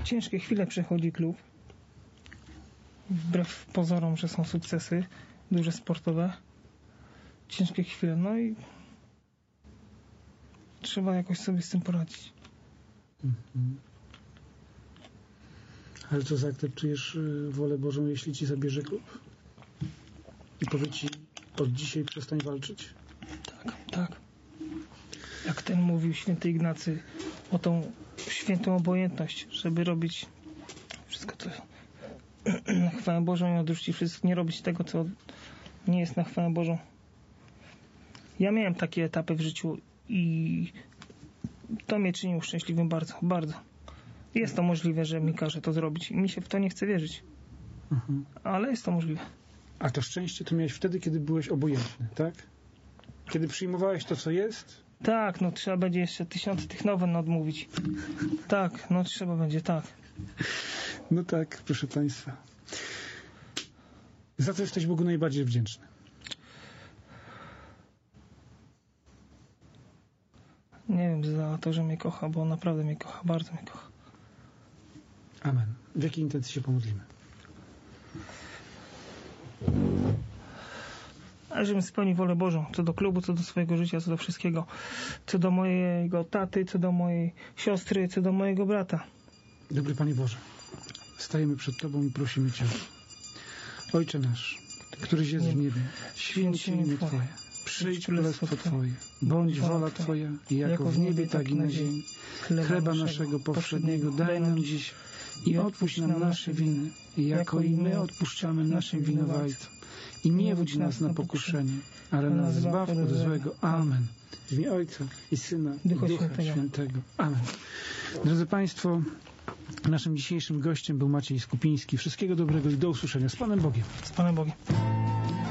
ciężkie chwile przechodzi klub. Wbrew pozorom, że są sukcesy duże sportowe. Ciężkie chwile, no i trzeba jakoś sobie z tym poradzić. Ale co, zaakceptujesz wolę Bożą, jeśli ci zabierze klub? I powie ci, od dzisiaj przestań walczyć? Tak. Jak ten mówił święty Ignacy o tą świętą obojętność, żeby robić wszystko, co na chwałę Bożą i odrzucić wszystko, nie robić tego, co nie jest na chwałę Bożą. Ja miałem takie etapy w życiu i to mnie czyniło szczęśliwym bardzo, bardzo. Jest to możliwe, że mi każe to zrobić i mi się w to nie chce wierzyć. Ale jest to możliwe. A to szczęście to miałeś wtedy, kiedy byłeś obojętny, tak? Kiedy przyjmowałeś to, co jest? Tak, no trzeba będzie jeszcze 1000 tych nowen odmówić. Tak, no trzeba będzie, tak. No tak, proszę Państwa. Za co jesteś Bogu najbardziej wdzięczny? Nie wiem, za to, że mnie kocha, bo on naprawdę mnie kocha, bardzo mnie kocha. Amen. W jakiej intencji się pomodlimy? A żebym spełnił wolę Bożą, co do klubu, co do swojego życia, co do wszystkiego, co do mojego taty, co do mojej siostry, co do mojego brata. Dobry Panie Boże, stajemy przed Tobą i prosimy Cię. Ojcze nasz, któryś jest w niebie, święć się imię Twoje. Przyjdź królestwo Twoje. Bądź wola Twoja, jako w niebie, tak i na ziemi. Chleba naszego powszedniego daj nam dziś i odpuść nam nasze winy, jako i my odpuszczamy naszym winowajcom. I nie wódź nas na pokuszenie, ale nas zbaw od złego. Amen. W imię Ojca i Syna i Ducha Świętego. Amen. Drodzy Państwo, naszym dzisiejszym gościem był Maciej Skupiński. Wszystkiego dobrego i do usłyszenia. Z Panem Bogiem. Z Panem Bogiem.